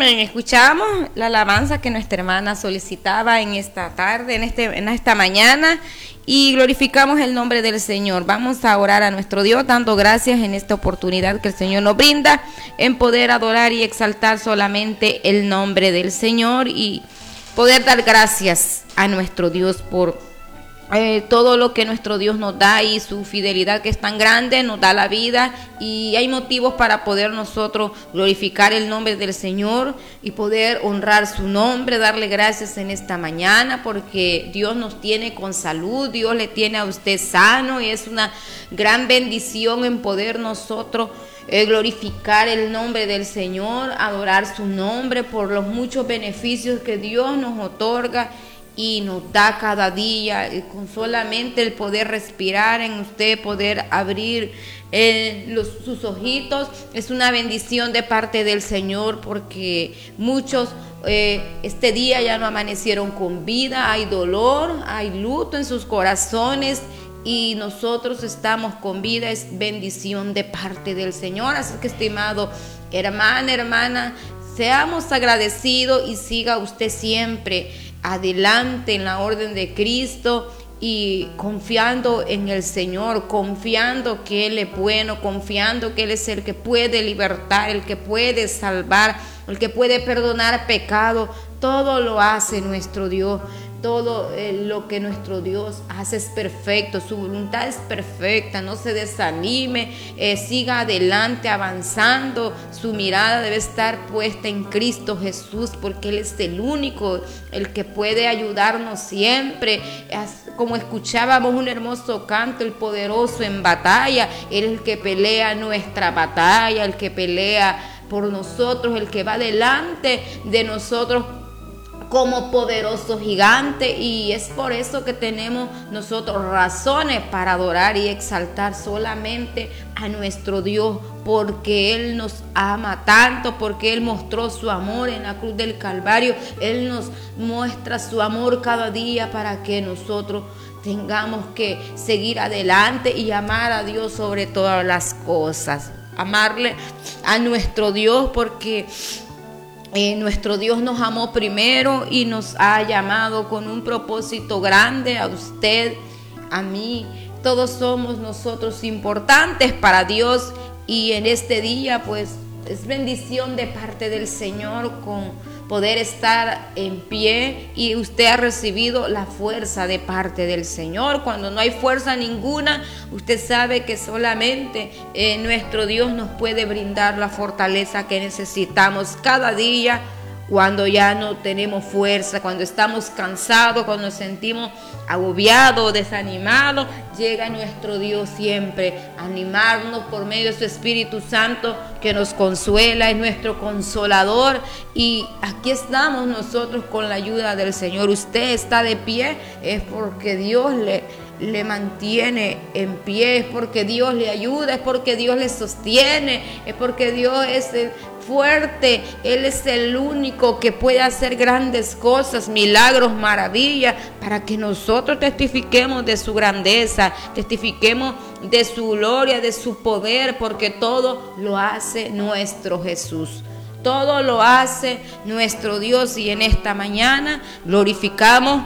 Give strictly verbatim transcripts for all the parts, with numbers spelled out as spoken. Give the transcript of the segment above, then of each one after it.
Amén. Escuchamos la alabanza que nuestra hermana solicitaba en esta tarde, en, este, en esta mañana, y glorificamos el nombre del Señor. Vamos a orar a nuestro Dios, dando gracias en esta oportunidad que el Señor nos brinda en poder adorar y exaltar solamente el nombre del Señor y poder dar gracias a nuestro Dios por Eh, todo lo que nuestro Dios nos da y su fidelidad que es tan grande, nos da la vida, y hay motivos para poder nosotros glorificar el nombre del Señor y poder honrar su nombre, darle gracias en esta mañana, porque Dios nos tiene con salud, Dios le tiene a usted sano, y es una gran bendición en poder nosotros eh, glorificar el nombre del Señor, adorar su nombre por los muchos beneficios que Dios nos otorga y nos da cada día, con solamente el poder respirar en usted, poder abrir eh, los, sus ojitos. Es una bendición de parte del Señor, porque muchos eh, este día ya no amanecieron con vida, hay dolor, hay luto en sus corazones, y nosotros estamos con vida. Es bendición de parte del Señor. Así que, estimado hermana, hermana, seamos agradecidos y siga usted siempre adelante en la orden de Cristo y confiando en el Señor, confiando que Él es bueno, confiando que Él es el que puede libertar, el que puede salvar, el que puede perdonar pecado. Todo lo hace nuestro Dios. Todo eh, lo que nuestro Dios hace es perfecto, su voluntad es perfecta. No se desanime, eh, siga adelante avanzando. Su mirada debe estar puesta en Cristo Jesús, porque Él es el único, el que puede ayudarnos siempre. Como escuchábamos un hermoso canto, el poderoso en batalla. Él es el que pelea nuestra batalla, el que pelea por nosotros, el que va delante de nosotros como poderoso gigante, y es por eso que tenemos nosotros razones para adorar y exaltar solamente a nuestro Dios, porque Él nos ama tanto, porque Él mostró su amor en la cruz del Calvario. Él nos muestra su amor cada día para que nosotros tengamos que seguir adelante y amar a Dios sobre todas las cosas, amarle a nuestro Dios, porque Eh, nuestro Dios nos amó primero y nos ha llamado con un propósito grande, a usted, a mí. Todos somos nosotros importantes para Dios, y en este día pues es bendición de parte del Señor con poder estar en pie, y usted ha recibido la fuerza de parte del Señor. Cuando no hay fuerza ninguna, usted sabe que solamente eh, nuestro Dios nos puede brindar la fortaleza que necesitamos cada día. Cuando ya no tenemos fuerza, cuando estamos cansados, cuando nos sentimos agobiados, desanimados, llega nuestro Dios siempre a animarnos por medio de su Espíritu Santo, que nos consuela, es nuestro consolador. Y aquí estamos nosotros con la ayuda del Señor. Usted está de pie, es porque Dios le, le mantiene en pie, es porque Dios le ayuda, es porque Dios le sostiene, es porque Dios es el fuerte. Él es el único que puede hacer grandes cosas, milagros, maravillas, para que nosotros testifiquemos de su grandeza, testifiquemos de su gloria, de su poder, porque todo lo hace nuestro Jesús. Todo lo hace nuestro Dios, y en esta mañana glorificamos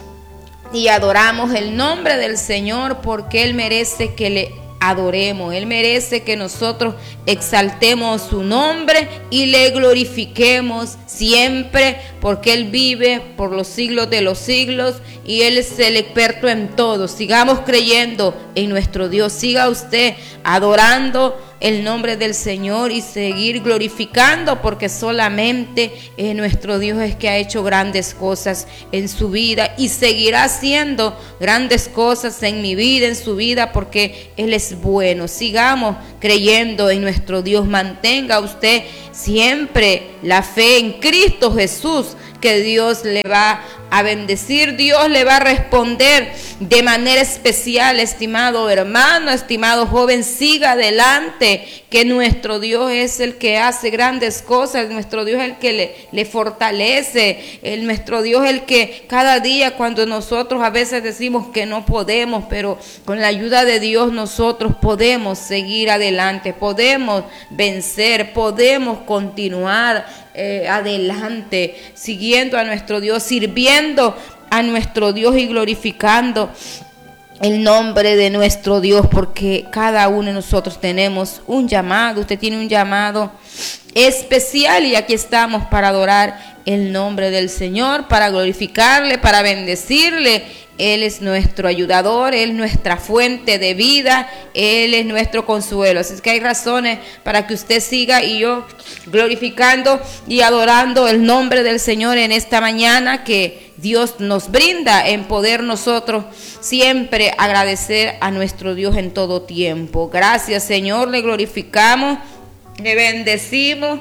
y adoramos el nombre del Señor, porque Él merece que le adoremos, Él merece que nosotros exaltemos su nombre y le glorifiquemos siempre, porque Él vive por los siglos de los siglos y Él es el experto en todo. Sigamos creyendo en nuestro Dios, siga usted adorando el nombre del Señor y seguir glorificando, porque solamente eh, nuestro Dios es que ha hecho grandes cosas en su vida y seguirá haciendo grandes cosas en mi vida, en su vida, porque Él es bueno. Sigamos creyendo en nuestro Dios. Mantenga usted siempre la fe en Cristo Jesús, que Dios le va a bendecir, Dios le va a responder de manera especial. Estimado hermano, estimado joven, siga adelante, que nuestro Dios es el que hace grandes cosas, nuestro Dios es el que le, le fortalece, el, nuestro Dios es el que cada día, cuando nosotros a veces decimos que no podemos, pero con la ayuda de Dios nosotros podemos seguir adelante, podemos vencer, podemos continuar eh, adelante, siguiendo a nuestro Dios, sirviendo a nuestro Dios y glorificando el nombre de nuestro Dios, porque cada uno de nosotros tenemos un llamado. Usted tiene un llamado especial y aquí estamos para adorar el nombre del Señor, para glorificarle, para bendecirle. Él es nuestro ayudador, Él es nuestra fuente de vida, Él es nuestro consuelo. Así es que hay razones para que usted siga y yo glorificando y adorando el nombre del Señor en esta mañana que Dios nos brinda, en poder nosotros siempre agradecer a nuestro Dios en todo tiempo. Gracias, Señor, le glorificamos, le bendecimos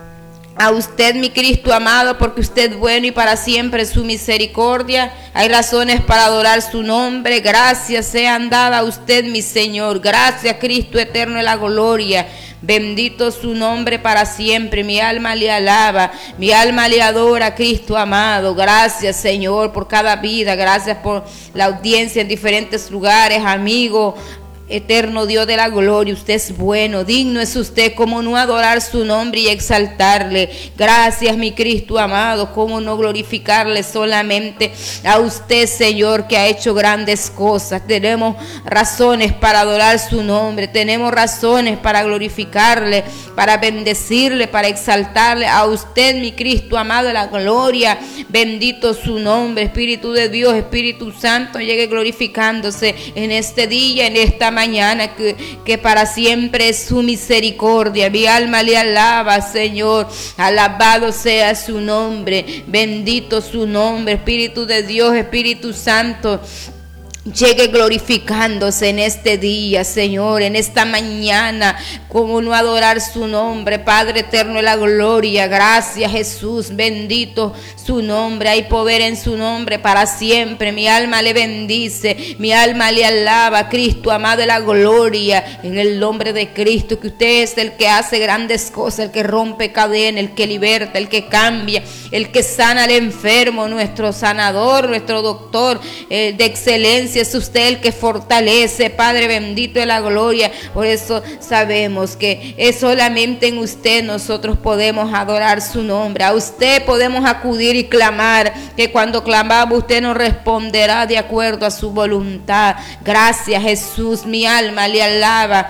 a usted, mi Cristo amado, porque usted es bueno y para siempre su misericordia. Hay razones para adorar su nombre. Gracias sean dadas a usted, mi Señor. Gracias, Cristo eterno de la gloria. Bendito su nombre para siempre. Mi alma le alaba, mi alma le adora, Cristo amado. Gracias, Señor, por cada vida. Gracias por la audiencia en diferentes lugares, amigo. Eterno Dios de la gloria, usted es bueno, digno es usted, como no adorar su nombre y exaltarle. Gracias, mi Cristo amado, como no glorificarle solamente a usted, Señor, que ha hecho grandes cosas. Tenemos razones para adorar su nombre, tenemos razones para glorificarle, para bendecirle, para exaltarle a usted, mi Cristo amado de la gloria. Bendito su nombre, Espíritu de Dios, Espíritu Santo, llegue glorificándose en este día, en esta mañana, que, que para siempre es su misericordia. Mi alma le alaba, Señor. Alabado sea su nombre, bendito su nombre, Espíritu de Dios, Espíritu Santo, llegue glorificándose en este día, Señor, en esta mañana. Como no adorar su nombre, Padre eterno de la gloria. Gracias, Jesús, bendito su nombre. Hay poder en su nombre para siempre. Mi alma le bendice, mi alma le alaba, Cristo amado de la gloria. En el nombre de Cristo, que usted es el que hace grandes cosas, el que rompe cadenas, el que liberta, el que cambia, el que sana al enfermo, nuestro sanador, nuestro doctor eh, de excelencia. Es usted el que fortalece, Padre bendito de la gloria. Por eso sabemos que es solamente en usted nosotros podemos adorar su nombre. A usted podemos acudir y clamar, que cuando clamamos usted nos responderá de acuerdo a su voluntad. Gracias, Jesús, mi alma le alaba,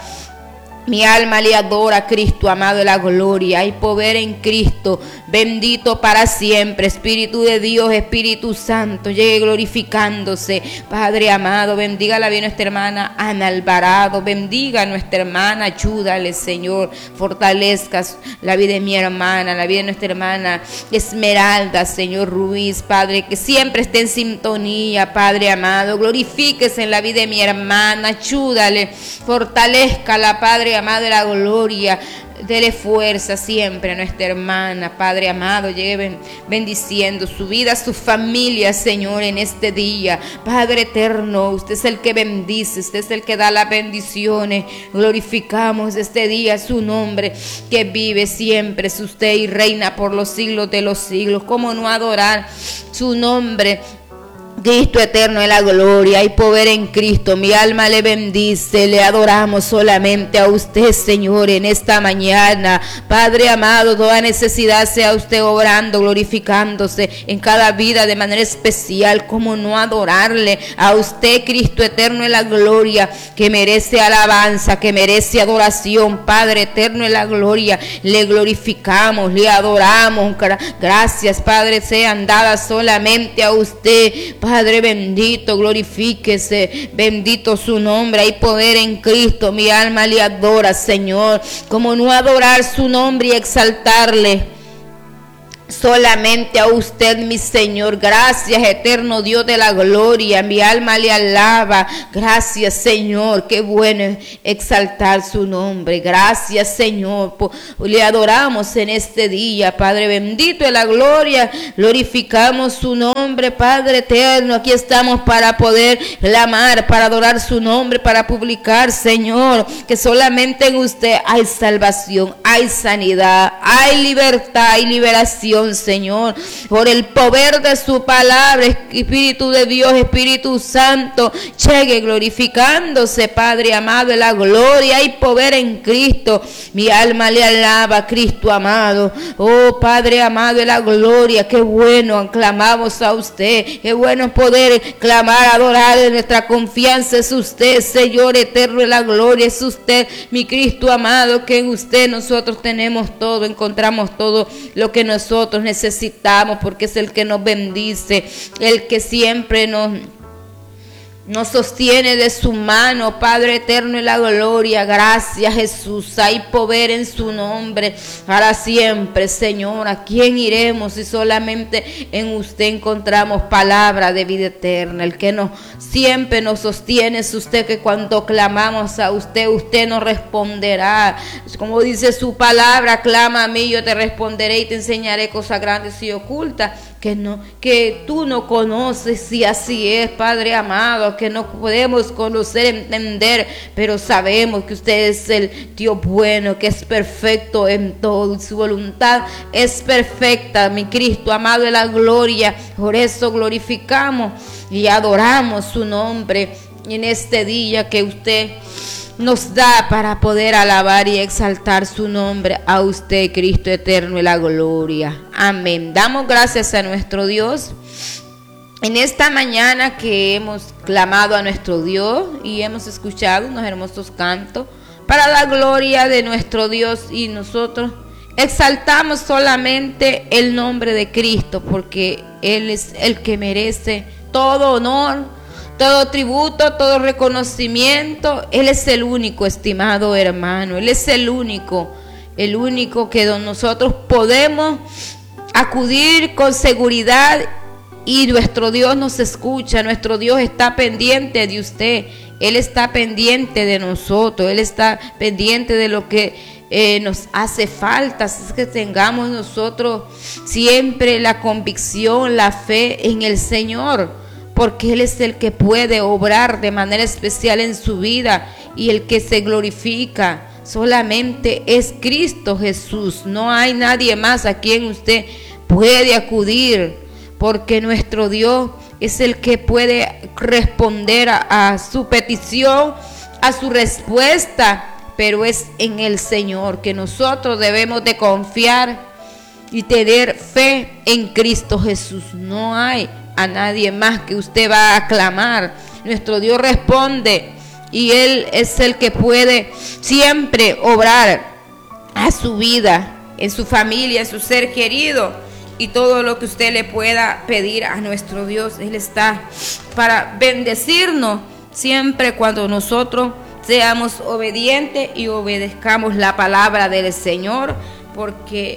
mi alma le adora, Cristo amado de la gloria. Hay poder en Cristo, bendito para siempre. Espíritu de Dios, Espíritu Santo, llegue glorificándose. Padre amado, bendiga la vida de nuestra hermana Ana Alvarado, bendiga a nuestra hermana, ayúdale, Señor, fortalezca la vida de mi hermana, la vida de nuestra hermana Esmeralda, Señor Ruiz, Padre, que siempre esté en sintonía, Padre amado. Glorifíquese en la vida de mi hermana, ayúdale, fortalezcala, Padre amado de la gloria. Dele fuerza siempre a nuestra hermana, Padre amado. Lleve bendiciendo su vida, su familia, Señor, en este día. Padre eterno, usted es el que bendice, usted es el que da las bendiciones. Glorificamos este día su nombre, que vive siempre, es usted y reina por los siglos de los siglos. ¿Cómo no adorar su nombre? Cristo eterno de la gloria, hay poder en Cristo. Mi alma le bendice, le adoramos solamente a usted, Señor, en esta mañana. Padre amado, toda necesidad sea usted obrando, glorificándose en cada vida de manera especial. Como no adorarle a usted, Cristo eterno de la gloria, que merece alabanza, que merece adoración. Padre eterno de la gloria, le glorificamos, le adoramos. Gracias, Padre, sean dadas solamente a usted, Padre bendito. Glorifíquese, bendito su nombre. Hay poder en Cristo, mi alma le adora, Señor. Como no adorar su nombre y exaltarle solamente a usted, mi Señor. Gracias, eterno Dios de la gloria, mi alma le alaba. Gracias, Señor, qué bueno es exaltar su nombre. Gracias, Señor, le adoramos en este día, Padre bendito de la gloria. Glorificamos su nombre, Padre eterno. Aquí estamos para poder clamar, para adorar su nombre, para publicar, Señor, que solamente en usted hay salvación, hay hay sanidad, hay libertad, hay liberación, Señor, por el poder de su palabra. Espíritu de Dios, Espíritu Santo, llegue glorificándose, Padre amado, en la gloria y poder en Cristo. Mi alma le alaba, Cristo amado. Oh Padre amado, en la gloria, qué bueno clamamos a usted, qué bueno poder clamar, adorar. Nuestra confianza es usted, Señor eterno, en la gloria es usted, mi Cristo amado, que en usted nosotros tenemos todo, encontramos todo lo que nosotros necesitamos, porque es el que nos bendice, el que siempre nos nos sostiene de su mano, Padre eterno en la gloria. Gracias, Jesús, hay poder en su nombre para siempre, Señor. ¿A quién iremos si solamente en usted encontramos palabra de vida eterna? El que nos siempre nos sostiene es usted, que cuando clamamos a usted, usted nos responderá. Como dice su palabra, clama a mí, yo te responderé y te enseñaré cosas grandes y ocultas que no, que tú no conoces. Y así es, Padre amado, que no podemos conocer, entender, pero sabemos que usted es el Dios bueno, que es perfecto en todo, y su voluntad es perfecta, mi Cristo amado, en la gloria. Por eso glorificamos y adoramos su nombre en este día que usted nos da para poder alabar y exaltar su nombre a usted, Cristo eterno, en la gloria. Amén. Damos gracias a nuestro Dios en esta mañana que hemos clamado a nuestro Dios y hemos escuchado unos hermosos cantos para la gloria de nuestro Dios, y nosotros exaltamos solamente el nombre de Cristo, porque Él es el que merece todo honor, todo tributo, todo reconocimiento. Él es el único, estimado hermano, Él es el único, el único que nosotros podemos acudir con seguridad, y nuestro Dios nos escucha, nuestro Dios está pendiente de usted, Él está pendiente de nosotros, Él está pendiente de lo que eh, nos hace falta. Así es que tengamos nosotros siempre la convicción, la fe en el Señor, porque Él es el que puede obrar de manera especial en su vida, y el que se glorifica solamente es Cristo Jesús. No hay nadie más a quien usted puede acudir, porque nuestro Dios es el que puede responder a, a su petición, a su respuesta, pero es en el Señor que nosotros debemos de confiar y tener fe en Cristo Jesús. No hay a nadie más que usted va a clamar. Nuestro Dios responde, y Él es el que puede siempre obrar a su vida, en su familia, en su ser querido, y todo lo que usted le pueda pedir a nuestro Dios. Él está para bendecirnos siempre cuando nosotros seamos obedientes y obedezcamos la palabra del Señor, porque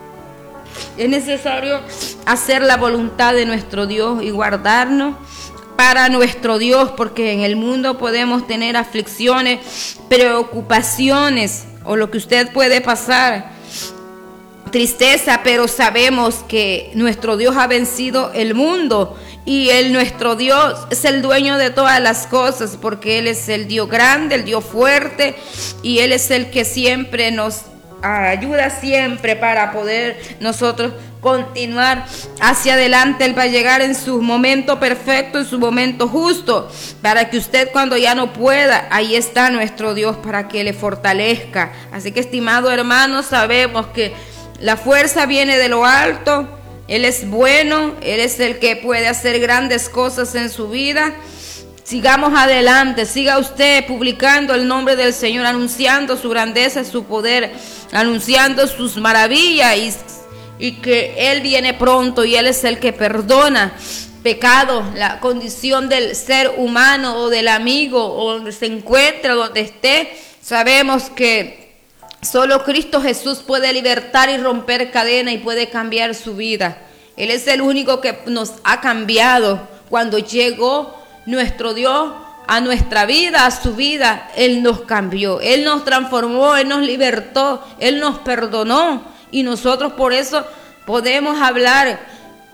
es necesario hacer la voluntad de nuestro Dios y guardarnos para nuestro Dios, porque en el mundo podemos tener aflicciones, preocupaciones, o lo que usted puede pasar, tristeza, pero sabemos que nuestro Dios ha vencido el mundo, y Él, nuestro Dios, es el dueño de todas las cosas, porque Él es el Dios grande, el Dios fuerte, y Él es el que siempre nos ayuda siempre para poder nosotros continuar hacia adelante. Él va a llegar en su momento perfecto, en su momento justo, para que usted, cuando ya no pueda, ahí está nuestro Dios para que le fortalezca. Así que, estimado hermano, sabemos que la fuerza viene de lo alto. Él es bueno, Él es el que puede hacer grandes cosas en su vida. Sigamos adelante, siga usted publicando el nombre del Señor, anunciando su grandeza, su poder, anunciando sus maravillas, y, y que Él viene pronto, y Él es el que perdona pecado, la condición del ser humano o del amigo, o donde se encuentra, donde esté. Sabemos que solo Cristo Jesús puede libertar y romper cadenas y puede cambiar su vida. Él es el único que nos ha cambiado. Cuando llegó nuestro Dios a nuestra vida, a su vida, Él nos cambió, Él nos transformó, Él nos libertó, Él nos perdonó, y nosotros por eso podemos hablar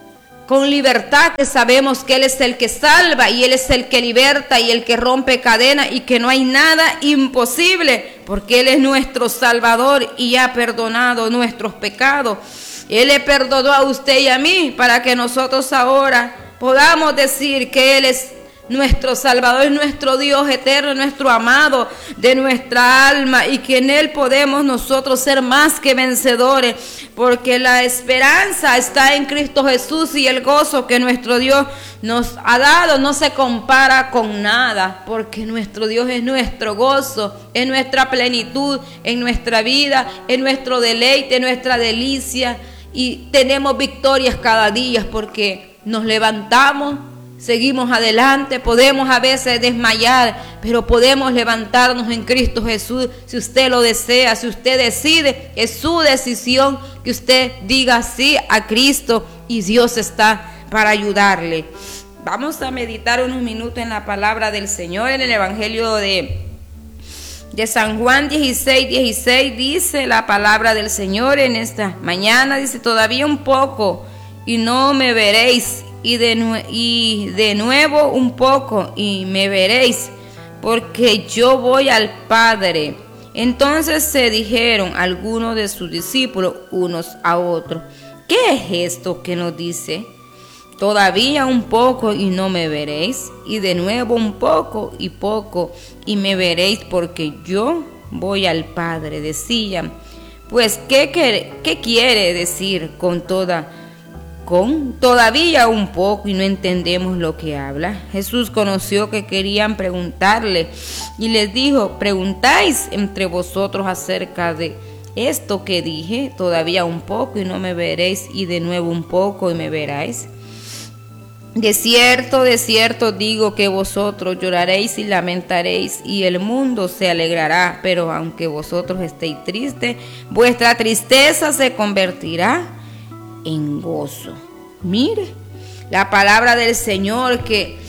con libertad, que sabemos que Él es el que salva y Él es el que liberta y el que rompe cadenas, y que no hay nada imposible, porque Él es nuestro Salvador y ha perdonado nuestros pecados. Él le perdonó a usted y a mí para que nosotros ahora podamos decir que Él es nuestro Salvador, es nuestro Dios eterno, nuestro amado de nuestra alma, y que en Él podemos nosotros ser más que vencedores, porque la esperanza está en Cristo Jesús, y el gozo que nuestro Dios nos ha dado no se compara con nada, porque nuestro Dios es nuestro gozo, es nuestra plenitud en nuestra vida, es nuestro deleite, nuestra delicia, y tenemos victorias cada día porque nos levantamos, seguimos adelante. Podemos a veces desmayar, pero podemos levantarnos en Cristo Jesús si usted lo desea, si usted decide. Es su decisión que usted diga sí a Cristo, y Dios está para ayudarle. Vamos a meditar unos minutos en la palabra del Señor. En el Evangelio de, de San Juan dieciséis, dieciséis dice la palabra del Señor en esta mañana. Dice: todavía un poco y no me veréis, Y de, y de nuevo un poco y me veréis, porque yo voy al Padre. Entonces se dijeron algunos de sus discípulos unos a otros: ¿qué es esto que nos dice? Todavía un poco y no me veréis, y de nuevo un poco y poco y me veréis, porque yo voy al Padre. Decían: pues ¿qué, qué, qué quiere decir con toda con todavía un poco y no entendemos lo que habla? Jesús conoció que querían preguntarle y les dijo: preguntáis entre vosotros acerca de esto que dije, todavía un poco y no me veréis, y de nuevo un poco y me veráis. De cierto, de cierto digo que vosotros lloraréis y lamentaréis, y el mundo se alegrará, pero aunque vosotros estéis tristes, vuestra tristeza se convertirá en gozo. Mire, la palabra del Señor, que,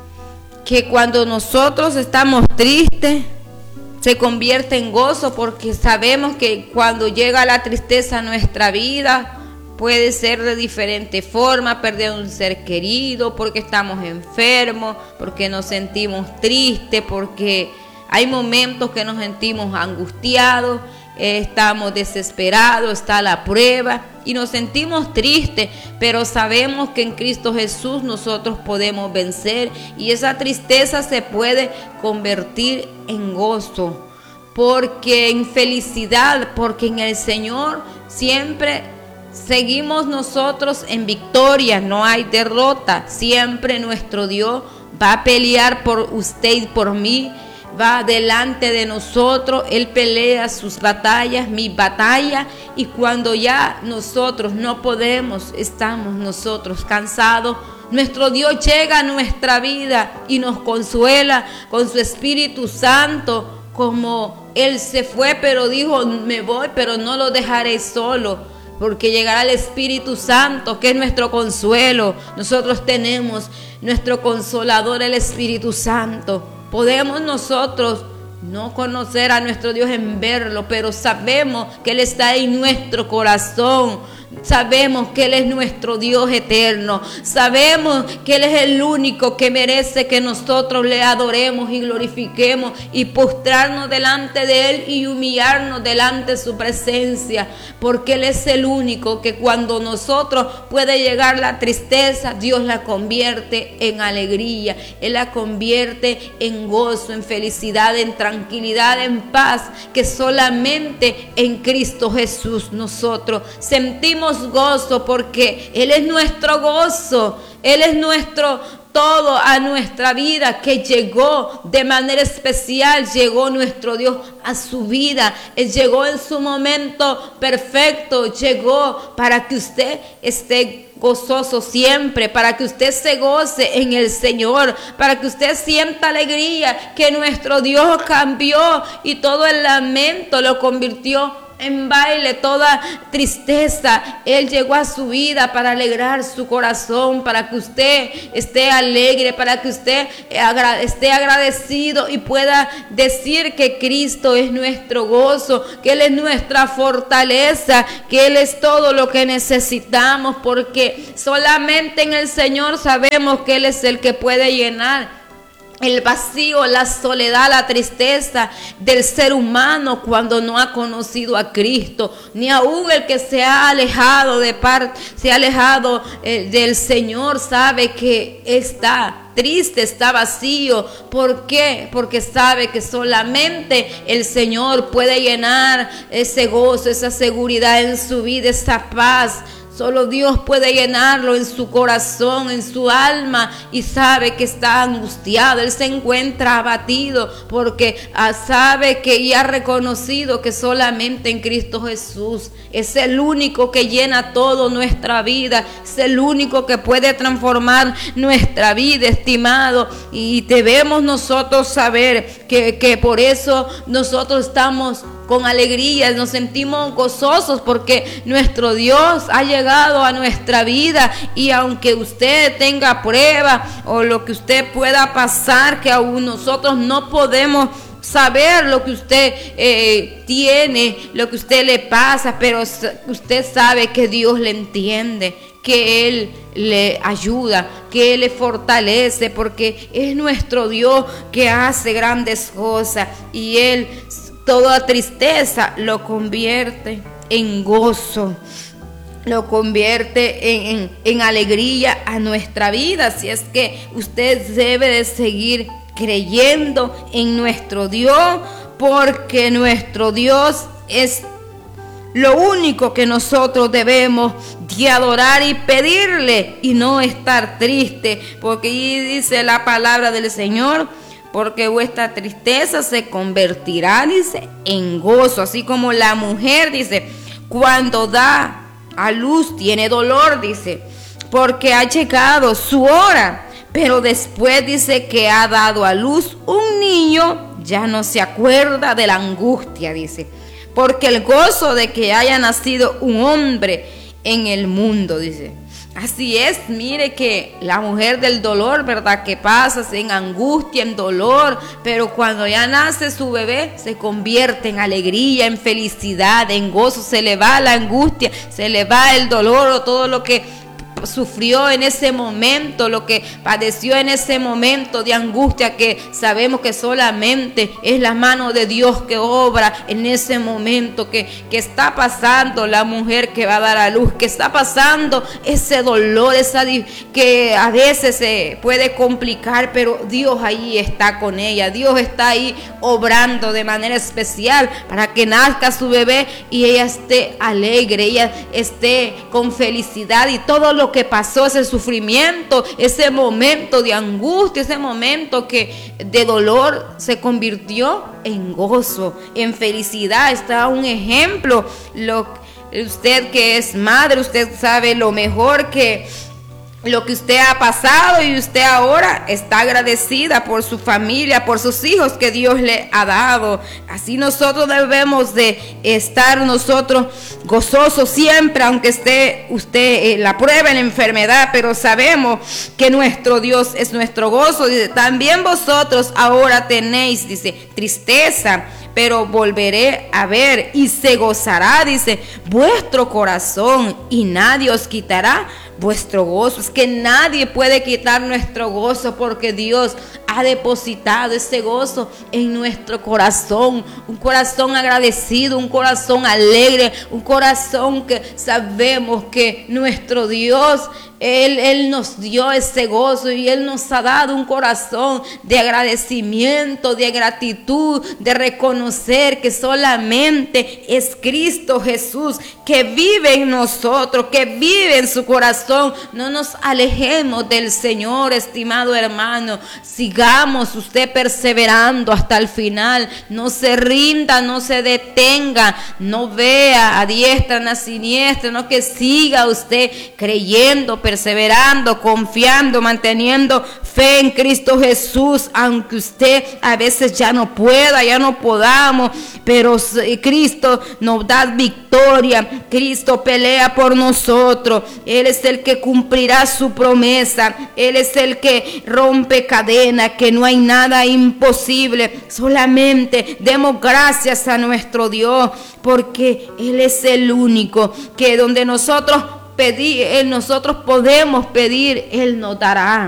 que cuando nosotros estamos tristes, se convierte en gozo, porque sabemos que cuando llega la tristeza a nuestra vida, puede ser de diferente forma: perder un ser querido, porque estamos enfermos, porque nos sentimos tristes, porque hay momentos que nos sentimos angustiados, eh, estamos desesperados, está la prueba y nos sentimos tristes, pero sabemos que en Cristo Jesús nosotros podemos vencer, y esa tristeza se puede convertir en gozo, porque en felicidad, porque en el Señor siempre seguimos nosotros en victoria, no hay derrota. Siempre nuestro Dios va a pelear por usted y por mí, va delante de nosotros. Él pelea sus batallas, mis batallas, y cuando ya nosotros no podemos, estamos nosotros cansados, nuestro Dios llega a nuestra vida y nos consuela con su Espíritu Santo, como Él se fue, pero dijo: me voy, pero no lo dejaré solo, porque llegará el Espíritu Santo, que es nuestro consuelo. Nosotros tenemos nuestro consolador, el Espíritu Santo. Podemos nosotros no conocer a nuestro Dios en verlo, pero sabemos que Él está en nuestro corazón. Sabemos que Él es nuestro Dios eterno. Sabemos que Él es el único que merece que nosotros le adoremos y glorifiquemos, y postrarnos delante de Él y humillarnos delante de su presencia, porque Él es el único que cuando nosotros puede llegar la tristeza, Dios la convierte en alegría. Él la convierte en gozo, en felicidad, en tranquilidad, en paz, que solamente en Cristo Jesús nosotros sentimos gozo, porque Él es nuestro gozo, Él es nuestro todo a nuestra vida, que llegó de manera especial, llegó nuestro Dios a su vida, Él llegó en su momento perfecto, llegó para que usted esté gozoso siempre, para que usted se goce en el Señor, para que usted sienta alegría, que nuestro Dios cambió y todo el lamento lo convirtió en baile toda tristeza. Él llegó a su vida para alegrar su corazón, para que usted esté alegre, para que usted esté agradecido y pueda decir que Cristo es nuestro gozo, que Él es nuestra fortaleza, que Él es todo lo que necesitamos, porque solamente en el Señor sabemos que Él es el que puede llenar el vacío, la soledad, la tristeza del ser humano cuando no ha conocido a Cristo. Ni aún el que se ha alejado de parte, se ha alejado eh, del Señor, sabe que está triste, está vacío. ¿Por qué? Porque sabe que solamente el Señor puede llenar ese gozo, esa seguridad en su vida, esa paz. Solo Dios puede llenarlo en su corazón, en su alma, y sabe que está angustiado. Él se encuentra abatido porque sabe que y ha reconocido que solamente en Cristo Jesús es el único que llena toda nuestra vida, es el único que puede transformar nuestra vida, estimado. Y debemos nosotros saber que, que por eso nosotros estamos con alegría, nos sentimos gozosos porque nuestro Dios ha llegado a nuestra vida. Y aunque usted tenga prueba o lo que usted pueda pasar, que aún nosotros no podemos saber lo que usted eh, tiene, lo que usted le pasa, pero usted sabe que Dios le entiende, que Él le ayuda, que Él le fortalece, porque es nuestro Dios que hace grandes cosas, y Él toda tristeza lo convierte en gozo, lo convierte en, en, en alegría a nuestra vida. Así es que usted debe de seguir creyendo en nuestro Dios, porque nuestro Dios es lo único que nosotros debemos de adorar y pedirle, y no estar triste, porque ahí dice la palabra del Señor: porque vuestra tristeza se convertirá, dice, en gozo. Así como la mujer, dice, cuando da a luz tiene dolor, dice, porque ha llegado su hora. Pero después dice que ha dado a luz un niño, ya no se acuerda de la angustia, dice, porque el gozo de que haya nacido un hombre en el mundo, dice. Así es, mire que la mujer del dolor, ¿verdad? Que pasa en angustia, en dolor, pero cuando ya nace su bebé se convierte en alegría, en felicidad, en gozo. Se le va la angustia, se le va el dolor o todo lo que sufrió en ese momento, lo que padeció en ese momento de angustia, que sabemos que solamente es la mano de Dios que obra en ese momento, que, que está pasando la mujer que va a dar a luz, que está pasando ese dolor, esa que a veces se puede complicar, pero Dios ahí está con ella. Dios está ahí obrando de manera especial para que nazca su bebé y ella esté alegre, ella esté con felicidad, y todo lo que pasó, ese sufrimiento, ese momento de angustia, ese momento que de dolor se convirtió en gozo, en felicidad. Está un ejemplo. Lo, usted que es madre, usted sabe lo mejor que lo que usted ha pasado, y usted ahora está agradecida por su familia, por sus hijos que Dios le ha dado. Así nosotros debemos de estar nosotros gozosos siempre, aunque esté usted en la prueba, en la enfermedad, pero sabemos que nuestro Dios es nuestro gozo. Dice, también vosotros ahora tenéis, dice, tristeza, pero volveré a ver y se gozará, dice, vuestro corazón, y nadie os quitará vuestro gozo. Es que nadie puede quitar nuestro gozo, porque Dios ha depositado ese gozo en nuestro corazón, un corazón agradecido, un corazón alegre, un corazón que sabemos que nuestro Dios, Él, Él nos dio ese gozo, y Él nos ha dado un corazón de agradecimiento, de gratitud, de reconocer que solamente es Cristo Jesús que vive en nosotros, que vive en su corazón. No nos alejemos del Señor, estimado hermano. Sigamos usted perseverando hasta el final. No se rinda, no se detenga, no vea a diestra ni a siniestra, no, que siga usted creyendo, perseverando, confiando, manteniendo fe en Cristo Jesús, aunque usted a veces ya no pueda, ya no podamos, pero Cristo nos da victoria. Cristo pelea por nosotros. Él es el que cumplirá su promesa. Él es el que rompe cadenas, que no hay nada imposible. Solamente demos gracias a nuestro Dios, porque Él es el único que donde nosotros pedir, nosotros podemos pedir, Él nos dará.